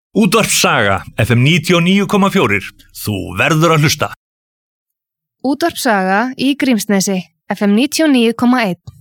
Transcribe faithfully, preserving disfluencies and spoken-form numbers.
Útvarp Saga, F M níutíu og níu komma fjögur. Þú verður að hlusta. Útvarp Saga í Grímsnesi, F M níutíu og níu komma eitt.